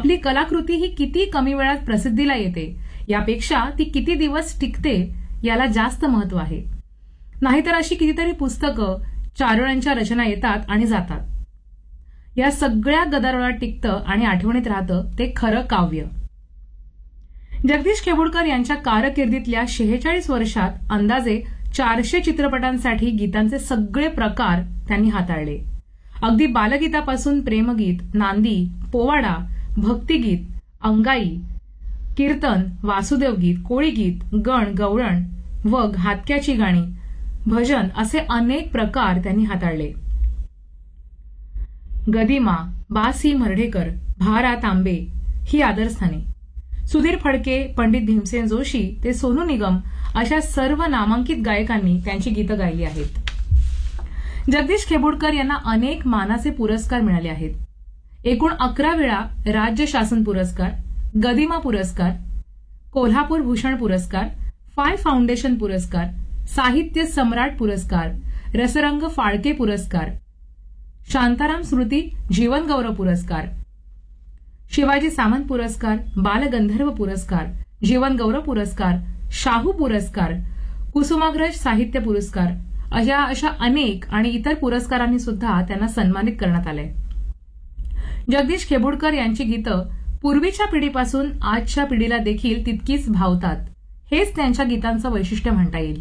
आपली कलाकृती ही किती कमी वेळात प्रसिद्धीला येते यापेक्षा ती किती दिवस टिकते याला जास्त महत्व आहे. नाहीतर अशी कितीतरी पुस्तकं चारोळ्यांच्या रचना येतात आणि जातात. या सगळ्या गदारोळात टिकतं आणि आठवणीत राहतं ते खरं काव्य. जगदीश खेबुडकर यांच्या कारकिर्दीतल्या 46 वर्षात अंदाजे 400 चित्रपटांसाठी गीतांचे सगळे प्रकार त्यांनी हाताळले. अगदी बालगीतापासून प्रेमगीत, नांदी, पोवाडा, भक्तिगीत, अंगाई, कीर्तन, वासुदेवगीत, कोळीगीत, गण, गवळण, वग, हातक्याची गाणी, भजन असे अनेक प्रकार त्यांनी हाताळले. गदिमा, बासी मर्ढेकर, भारा तांबे ही आदरस्थाने. सुधीर फडके, पंडित भीमसेन जोशी ते सोनू निगम अशा सर्व नामांकित गायकांनी त्यांची गीतं गायली आहेत. जगदीश खेबुडकर यांना अनेक मानाचे पुरस्कार मिळाले आहेत. एकूण 11 वेळा राज्य शासन पुरस्कार, गदिमा पुरस्कार, कोल्हापूर भूषण पुरस्कार, फाय फाउंडेशन पुरस्कार, साहित्य सम्राट पुरस्कार, रसरंग फाळके पुरस्कार, शांताराम स्मृती जीवनगौरव पुरस्कार, शिवाजी सामंत पुरस्कार, बालगंधर्व पुरस्कार, जीवनगौरव पुरस्कार, शाहू पुरस्कार, कुसुमाग्रज साहित्य पुरस्कार अशा अनेक आणि इतर पुरस्कारांनी सुद्धा त्यांना सन्मानित करण्यात आलंय. जगदीश खेबुडकर यांची गीतं पूर्वीच्या पिढीपासून आजच्या पिढीला देखील तितकीच भावतात. हेच त्यांच्या गीतांचं वैशिष्ट्य म्हणता येईल.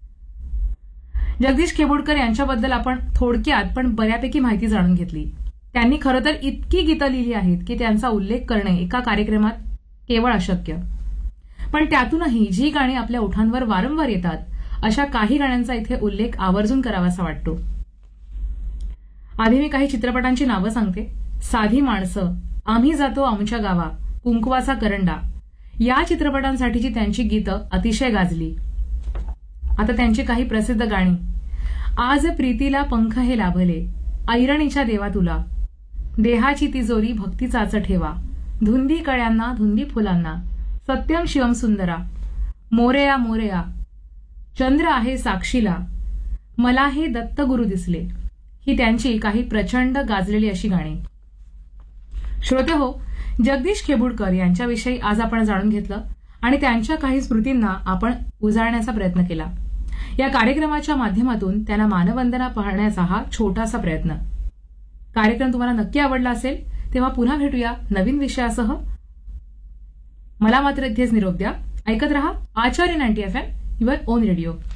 जगदीश खेबुडकर यांच्याबद्दल आपण थोडक्यात पण बऱ्यापैकी माहिती जाणून घेतली. त्यांनी खरं तर इतकी गीतं लिहिली आहेत की त्यांचा उल्लेख करणे एका कार्यक्रमात केवळ अशक्य. पण त्यातूनही जी गाणी आपल्या ओठांवर वारंवार येतात अशा काही गाण्यांचा इथे उल्लेख आवर्जून करावासा वाटतो. आधी मी काही चित्रपटांची नावं सांगते. साधी माणसं, आम्ही जातो आमच्या गावा, कुंकवाचा करंडा या चित्रपटांसाठीची त्यांची गीतं अतिशय गाजली. आता त्यांची काही प्रसिद्ध गाणी. आज प्रीतीला पंख हे लाभले, ऐरणीच्या देवा तुला, देहाची तिजोरी भक्तीचाच ठेवा, धुंदी कळ्यांना धुंदी फुलांना, सत्यम शिवम सुंदरा, मोरया मोरया, चंद्र आहे साक्षीला, मला हे दत्तगुरु दिसले ही त्यांची काही प्रचंड गाजलेली अशी गाणी. श्रोतेहो, जगदीश खेबुडकर यांच्याविषयी आज आपण जाणून घेतलं आणि त्यांच्या काही स्मृतींना आपण उजाळण्याचा प्रयत्न केला. या कार्यक्रमाच्या माध्यमातून त्यांना मानवंदना पाहण्याचा हा छोटासा प्रयत्न. कार्यक्रम तुम्हाला नक्की आवडला असेल तेव्हा पुन्हा भेटूया नवीन विषयासह. मला मात्र इथेच निरोप द्या. ऐकत रहा आचार्य 90 FM, युअर ओन रेडिओ.